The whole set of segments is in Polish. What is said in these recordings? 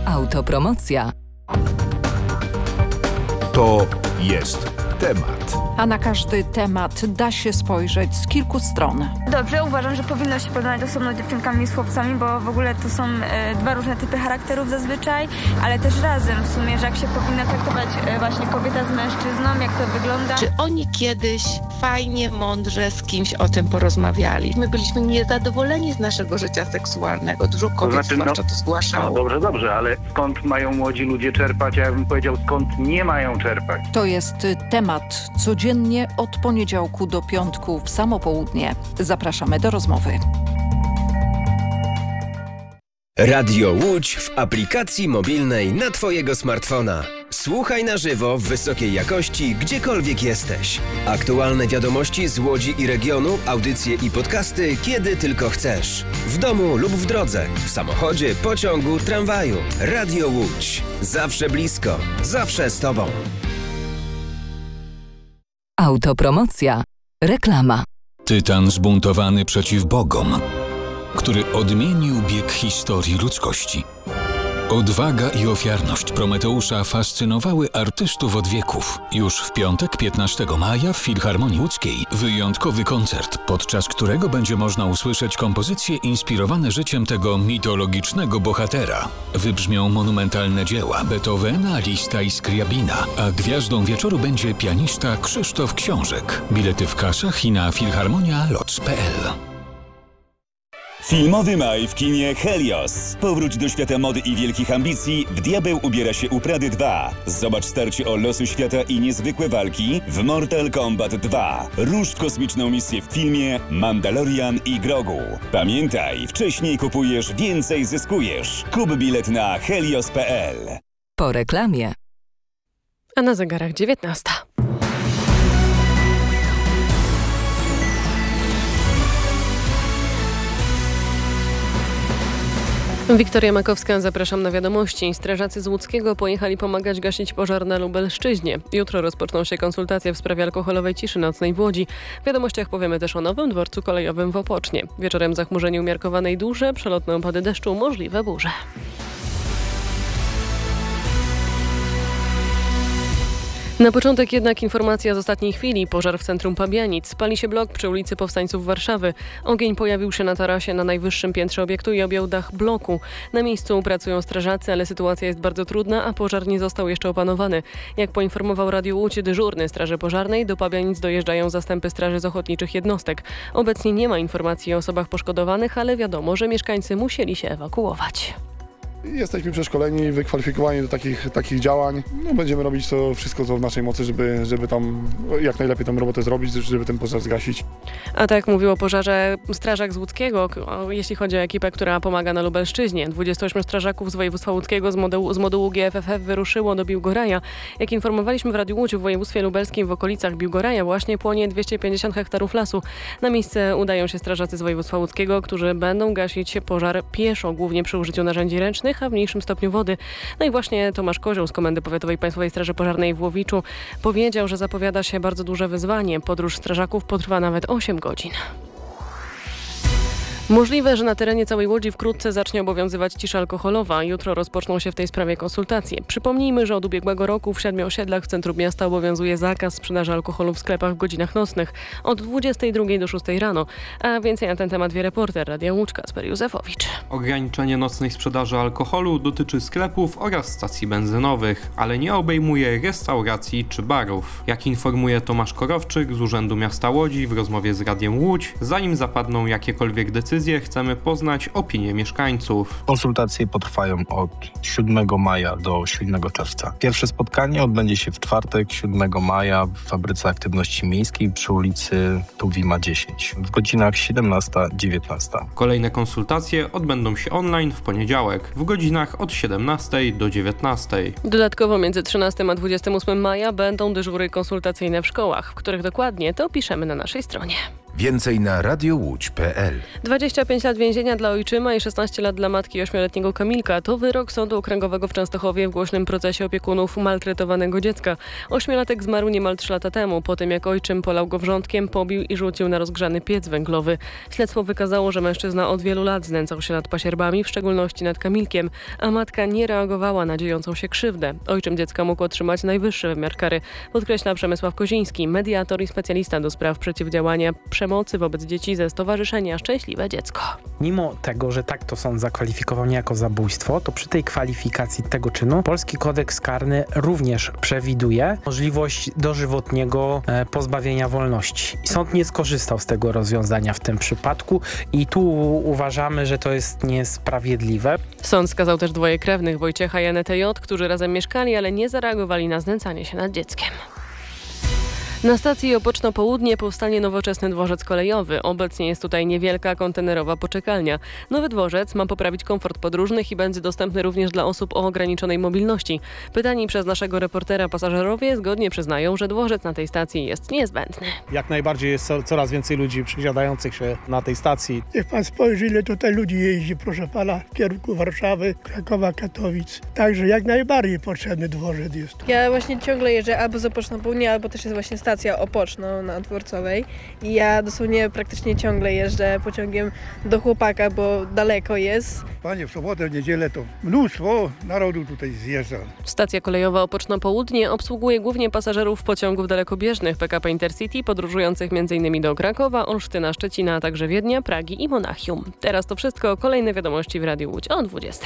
Autopromocja. To jest temat. A na każdy temat da się spojrzeć z kilku stron. Dobrze, uważam, że powinno się porozmawiać osobno z dziewczynkami i z chłopcami, bo w ogóle to są dwa różne typy charakterów zazwyczaj, ale też razem w sumie, że jak się powinna traktować właśnie kobieta z mężczyzną, jak to wygląda. Czy oni kiedyś fajnie, mądrze z kimś o tym porozmawiali? My byliśmy niezadowoleni z naszego życia seksualnego. Dużo kobiet zwłaszcza to zgłaszało. Dobrze, ale skąd mają młodzi ludzie czerpać? Ja bym powiedział, skąd nie mają czerpać. To jest temat codziennie od poniedziałku do piątku w samo południe. Zapraszamy do rozmowy. Radio Łódź w aplikacji mobilnej na Twojego smartfona. Słuchaj na żywo w wysokiej jakości, gdziekolwiek jesteś. Aktualne wiadomości z Łodzi i regionu, audycje i podcasty, kiedy tylko chcesz. W domu lub w drodze, w samochodzie, pociągu, tramwaju. Radio Łódź. Zawsze blisko, zawsze z Tobą. Autopromocja. Reklama. Tytan zbuntowany przeciw bogom, który odmienił bieg historii ludzkości. Odwaga i ofiarność Prometeusza fascynowały artystów od wieków. Już w piątek, 15 maja w Filharmonii Łódzkiej wyjątkowy koncert, podczas którego będzie można usłyszeć kompozycje inspirowane życiem tego mitologicznego bohatera. Wybrzmią monumentalne dzieła Beethovena, Liszta i Skriabina, a gwiazdą wieczoru będzie pianista Krzysztof Książek. Bilety w kasach i na filharmonia.loc.pl. Filmowy maj w kinie Helios. Powróć do świata mody i wielkich ambicji. W Diabeł ubiera się u Prady 2. Zobacz starcie o losy świata i niezwykłe walki w Mortal Kombat 2. Rusz w kosmiczną misję w filmie Mandalorian i Grogu. Pamiętaj, wcześniej kupujesz, więcej zyskujesz. Kup bilet na helios.pl. Po reklamie. A na zegarach 19. Wiktoria Makowska, zapraszam na wiadomości. Strażacy z Łódzkiego pojechali pomagać gasić pożar na Lubelszczyźnie. Jutro rozpoczną się konsultacje w sprawie alkoholowej ciszy nocnej w Łodzi. W wiadomościach powiemy też o nowym dworcu kolejowym w Opocznie. Wieczorem zachmurzenie umiarkowane i duże, przelotne opady deszczu, możliwe burze. Na początek jednak informacja z ostatniej chwili. Pożar w centrum Pabianic. Pali się blok przy ulicy Powstańców Warszawy. Ogień pojawił się na tarasie na najwyższym piętrze obiektu i objął dach bloku. Na miejscu pracują strażacy, ale sytuacja jest bardzo trudna, a pożar nie został jeszcze opanowany. Jak poinformował Radio Łódź dyżurny Straży Pożarnej, do Pabianic dojeżdżają zastępy straży z ochotniczych jednostek. Obecnie nie ma informacji o osobach poszkodowanych, ale wiadomo, że mieszkańcy musieli się ewakuować. Jesteśmy przeszkoleni, wykwalifikowani do takich działań. Będziemy robić to wszystko, co w naszej mocy, żeby tam jak najlepiej tę robotę zrobić, żeby ten pożar zgasić. A tak jak mówił o pożarze strażak z Łódzkiego, jeśli chodzi o ekipę, która pomaga na Lubelszczyźnie. 28 strażaków z województwa łódzkiego z modułu GFFF wyruszyło do Biłgoraja. Jak informowaliśmy w Radiu Łódź, w województwie lubelskim w okolicach Biłgoraja właśnie płonie 250 hektarów lasu. Na miejsce udają się strażacy z województwa łódzkiego, którzy będą gasić pożar pieszo, głównie przy użyciu narzędzi ręcznych, a w mniejszym stopniu wody. No i właśnie Tomasz Kozioł z Komendy Powiatowej Państwowej Straży Pożarnej w Łowiczu powiedział, że zapowiada się bardzo duże wyzwanie. Podróż strażaków potrwa nawet 8 godzin. Możliwe, że na terenie całej Łodzi wkrótce zacznie obowiązywać cisza alkoholowa. Jutro rozpoczną się w tej sprawie konsultacje. Przypomnijmy, że od ubiegłego roku w 7 osiedlach w centrum miasta obowiązuje zakaz sprzedaży alkoholu w sklepach w godzinach nocnych od 22 do 6 rano. A więcej na ten temat wie reporter Radia Łódź Kacper Józefowicz. Ograniczenie nocnej sprzedaży alkoholu dotyczy sklepów oraz stacji benzynowych, ale nie obejmuje restauracji czy barów. Jak informuje Tomasz Korowczyk z Urzędu Miasta Łodzi w rozmowie z Radiem Łódź, zanim zapadną jakiekolwiek decyzje, chcemy poznać opinię mieszkańców. Konsultacje potrwają od 7 maja do 7 czerwca. Pierwsze spotkanie odbędzie się w czwartek, 7 maja w Fabryce Aktywności Miejskiej przy ulicy Tuwima 10 w godzinach 17-19. Kolejne konsultacje odbędą się online w poniedziałek w godzinach od 17 do 19. Dodatkowo między 13 a 28 maja będą dyżury konsultacyjne w szkołach. W których dokładnie to piszemy na naszej stronie. Więcej na radiołódź.pl. 25 lat więzienia dla ojczyma i 16 lat dla matki 8-letniego Kamilka to wyrok Sądu Okręgowego w Częstochowie w głośnym procesie opiekunów maltretowanego dziecka. 8-latek zmarł niemal 3 lata temu, po tym jak ojczym polał go wrzątkiem, pobił i rzucił na rozgrzany piec węglowy. Śledztwo wykazało, że mężczyzna od wielu lat znęcał się nad pasierbami, w szczególności nad Kamilkiem, a matka nie reagowała na dziejącą się krzywdę. Ojczym dziecka mógł otrzymać najwyższy wymiar kary, podkreśla Przemysław Koziński, mediator i specjalista do spraw przeciwdziałania przemocy wobec dzieci ze Stowarzyszenia Szczęśliwe Dziecko. Mimo tego, że tak to sąd zakwalifikował niejako zabójstwo, to przy tej kwalifikacji tego czynu polski kodeks karny również przewiduje możliwość dożywotniego pozbawienia wolności. Sąd nie skorzystał z tego rozwiązania w tym przypadku i tu uważamy, że to jest niesprawiedliwe. Sąd skazał też dwoje krewnych, Wojciecha i Anetę J., którzy razem mieszkali, ale nie zareagowali na znęcanie się nad dzieckiem. Na stacji Opoczno Południe powstanie nowoczesny dworzec kolejowy. Obecnie jest tutaj niewielka kontenerowa poczekalnia. Nowy dworzec ma poprawić komfort podróżnych i będzie dostępny również dla osób o ograniczonej mobilności. Pytani przez naszego reportera pasażerowie zgodnie przyznają, że dworzec na tej stacji jest niezbędny. Jak najbardziej jest coraz więcej ludzi przesiadających się na tej stacji. Niech pan spojrzy, ile tutaj ludzi jeździ, proszę pana, w kierunku Warszawy, Krakowa, Katowic. Także jak najbardziej potrzebny dworzec jest. Ja właśnie ciągle jeżdżę albo z Opoczno Południe, albo też jest właśnie stacja Opoczno na Dworcowej i ja dosłownie praktycznie ciągle jeżdżę pociągiem do Chłopaka, bo daleko jest. Panie, w sobotę, w niedzielę to mnóstwo narodu tutaj zjeżdża. Stacja kolejowa Opoczno Południe obsługuje głównie pasażerów pociągów dalekobieżnych PKP Intercity podróżujących m.in. do Krakowa, Olsztyna, Szczecina, a także Wiednia, Pragi i Monachium. Teraz to wszystko. Kolejne wiadomości w Radiu Łódź o 20:00.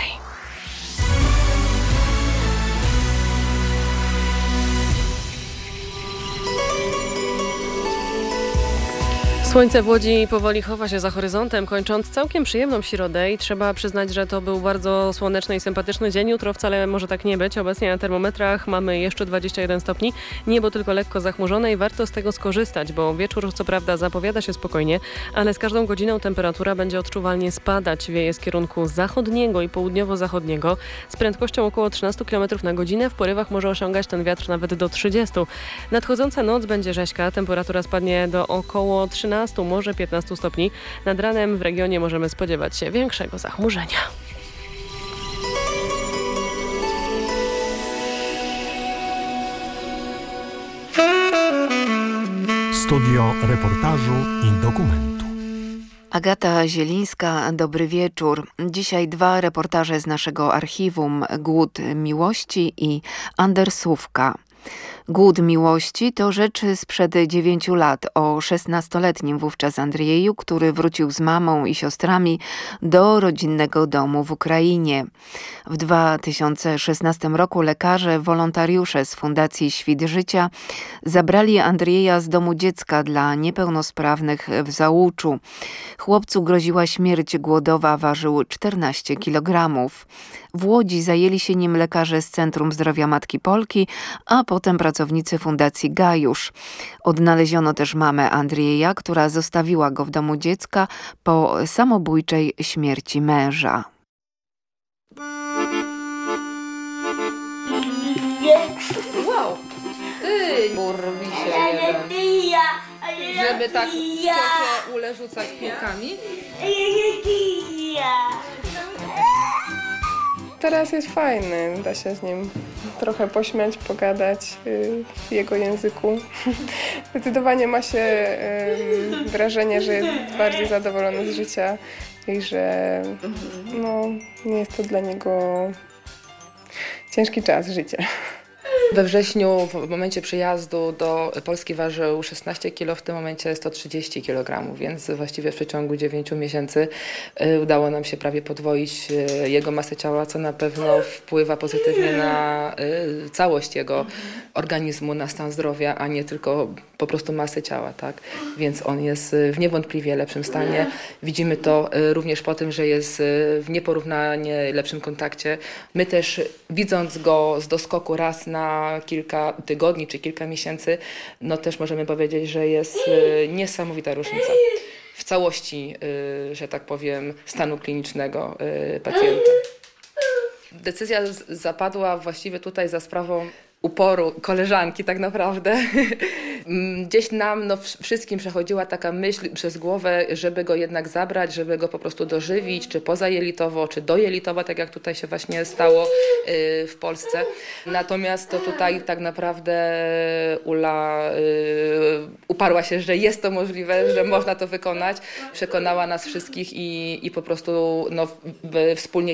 Słońce w Łodzi powoli chowa się za horyzontem, kończąc całkiem przyjemną środę i trzeba przyznać, że to był bardzo słoneczny i sympatyczny dzień. Jutro wcale może tak nie być. Obecnie na termometrach mamy jeszcze 21 stopni. Niebo tylko lekko zachmurzone i warto z tego skorzystać, bo wieczór co prawda zapowiada się spokojnie, ale z każdą godziną temperatura będzie odczuwalnie spadać. Wieje z kierunku zachodniego i południowo-zachodniego z prędkością około 13 km na godzinę. W porywach może osiągać ten wiatr nawet do 30. Nadchodząca noc będzie rzeźka. Temperatura spadnie do około 13, może 15 stopni. Nad ranem w regionie możemy spodziewać się większego zachmurzenia. Studio reportażu i dokumentu. Agata Zielińska, dobry wieczór. Dzisiaj 2 reportaże z naszego archiwum. Głód miłości i Andersówka. Głód miłości to rzecz sprzed 9 lat o 16-letnim wówczas Andrieju, który wrócił z mamą i siostrami do rodzinnego domu w Ukrainie. W 2016 roku lekarze, wolontariusze z Fundacji Świt Życia zabrali Andrieja z domu dziecka dla niepełnosprawnych w Załuczu. Chłopcu groziła śmierć głodowa, ważył 14 kg. W Łodzi zajęli się nim lekarze z Centrum Zdrowia Matki Polki, a potem pracownicy Fundacji Gajusz. Odnaleziono też mamę Andrieja, która zostawiła go w domu dziecka po samobójczej śmierci męża. Wow, ty burwisie jeden. Żeby tak ciocię ulerzucać piłkami. Teraz jest fajny, da się z nim trochę pośmiać, pogadać w jego języku. Zdecydowanie ma się wrażenie, że jest bardziej zadowolony z życia i że nie jest to dla niego ciężki czas życia. We wrześniu, w momencie przyjazdu do Polski ważył 16 kg, w tym momencie jest to 30 kg, więc właściwie w przeciągu 9 miesięcy udało nam się prawie podwoić jego masę ciała, co na pewno wpływa pozytywnie na całość jego organizmu, na stan zdrowia, a nie tylko po prostu masę ciała, tak? Więc on jest w niewątpliwie lepszym stanie. Widzimy to również po tym, że jest w nieporównanie lepszym kontakcie. My też, widząc go z doskoku raz na kilka tygodni czy kilka miesięcy, no też możemy powiedzieć, że jest niesamowita różnica w całości, że tak powiem, stanu klinicznego pacjenta. Decyzja zapadła właściwie tutaj za sprawą uporu koleżanki tak naprawdę. Gdzieś nam wszystkim przechodziła taka myśl przez głowę, żeby go jednak zabrać, żeby go po prostu dożywić, czy pozajelitowo, czy dojelitowo, tak jak tutaj się właśnie stało w Polsce. Natomiast to tutaj tak naprawdę Ula uparła się, że jest to możliwe, że można to wykonać. Przekonała nas wszystkich i po prostu wspólnie